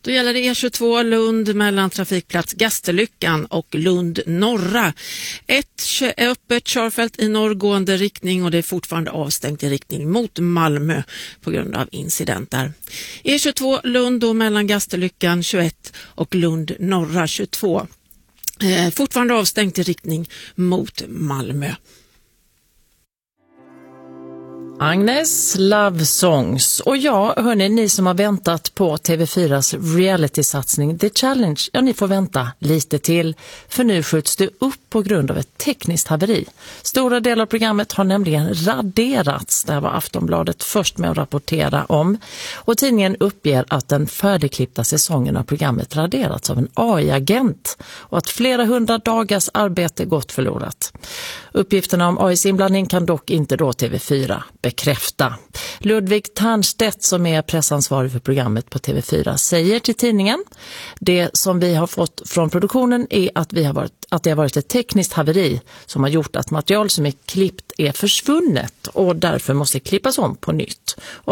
Då gäller det E22 Lund mellan trafikplats Gasterlyckan och Lund norra. Ett öppet körfält i norrgående riktning och det är fortfarande avstängt i riktning mot Malmö på grund av incidenter. E22 Lund då mellan Gasterlyckan 21 och Lund norra 22. Fortfarande avstängt i riktning mot Malmö. Agnes Love Songs. Och ja, hörni, ni som har väntat på TV4s reality-satsning The Challenge, ja, ni får vänta lite till. För nu skjuts det upp på grund av ett tekniskt haveri. Stora delar av programmet har nämligen raderats. Det här var Aftonbladet först med att rapportera om. Och tidningen uppger att den färdigklippta säsongen av programmet raderats av en AI-agent och att flera 100 dagars arbete gått förlorat. Uppgifterna om AIs inblandning kan dock inte då TV4 bekräfta. Ludvig Ternstedt som är pressansvarig för programmet på TV4 säger till tidningen: det som vi har fått från produktionen är att det har varit ett tekniskt haveri som har gjort att material som är klippt är försvunnet och därför måste klippas om på nytt.